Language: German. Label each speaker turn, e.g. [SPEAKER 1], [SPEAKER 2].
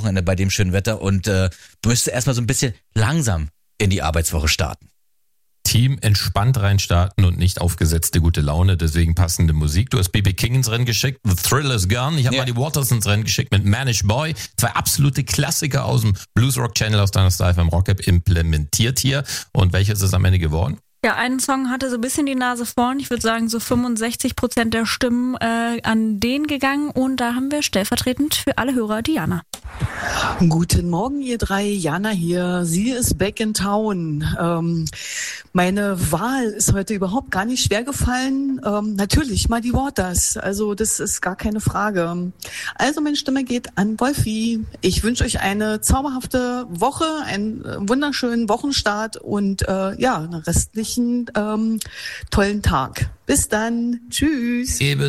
[SPEAKER 1] Wochenende bei dem schönen Wetter und müsste erstmal so ein bisschen langsam in die Arbeitswoche starten.
[SPEAKER 2] Team entspannt reinstarten und nicht aufgesetzte gute Laune, deswegen passende Musik. Du hast B.B. King ins Rennen geschickt, The Thrill is Gone. Ich habe Muddy Waters ins Rennen geschickt mit Manish Boy. 2 absolute Klassiker aus dem Blues Rock Channel aus deiner Style vom Rock App implementiert hier. Und welches ist am Ende geworden?
[SPEAKER 3] Ja, ein Song hatte so ein bisschen die Nase vorn. Ich würde sagen, so 65% der Stimmen an den gegangen. Und da haben wir stellvertretend für alle Hörer Diana.
[SPEAKER 4] Guten Morgen, ihr 3. Jana hier. Sie ist back in town. Meine Wahl ist heute überhaupt gar nicht schwer gefallen. Natürlich, Muddy Waters. Also das ist gar keine Frage. Also meine Stimme geht an Wolfi. Ich wünsche euch eine zauberhafte Woche, einen wunderschönen Wochenstart und einen restlichen tollen Tag. Bis dann. Tschüss.
[SPEAKER 2] Eben.